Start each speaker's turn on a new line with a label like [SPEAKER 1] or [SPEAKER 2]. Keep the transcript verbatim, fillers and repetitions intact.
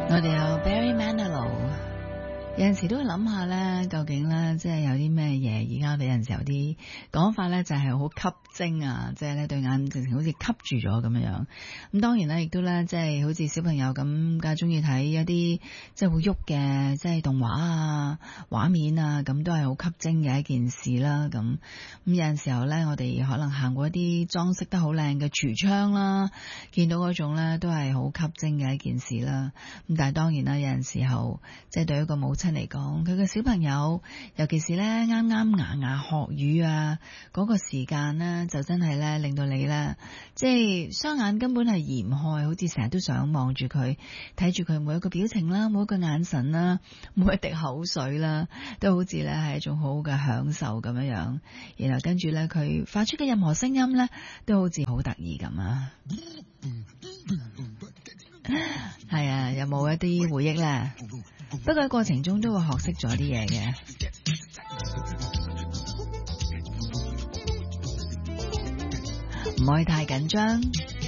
[SPEAKER 1] 我哋有 Barry Manilow， 有陣時都會諗下咧，究竟咧即係有啲咩嘢？而家我哋有陣時有啲講法咧，就係好吸睛啊，即係咧對眼直情好似吸住咗咁樣樣。咁當然咧，亦都咧即係好似小朋友咁，梗係中意睇一啲即係會喐嘅，即係動畫啊、畫面啊，咁都係好吸睛嘅一件事啦。咁咁有陣時候咧，我哋可能行過一啲裝飾得好靚嘅櫥窗啦，見到嗰種咧都係好吸睛嘅一件事啦。咁但係當然啦，有陣時候即係對一個母親嚟講，佢嘅小朋友，尤其是咧啱啱牙牙學語啊，嗰個時間咧就真係咧令到你咧，即係雙眼根本係移唔開，好似成日都想望住佢，睇住佢每一個表情啦，每一個眼神啦，每一滴口水啦，都好似咧係一種好好嘅享受咁樣樣。然後跟住咧佢發出嘅任何聲音咧，都好似好得意咁啊！係啊，有冇一啲回憶咧？不過喺過程中都會學識咗啲嘢嘅。唔可以太緊張。